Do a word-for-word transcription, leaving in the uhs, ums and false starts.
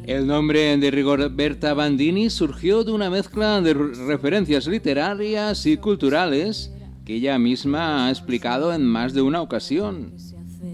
El nombre de Rigoberta Bandini surgió de una mezcla de referencias literarias y culturales que ella misma ha explicado en más de una ocasión.